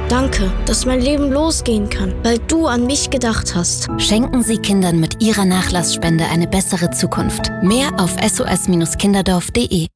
Danke, dass mein Leben losgehen kann, weil du an mich gedacht hast. Schenken Sie Kindern mit Ihrer Nachlassspende eine bessere Zukunft. Mehr auf sos-kinderdorf.de.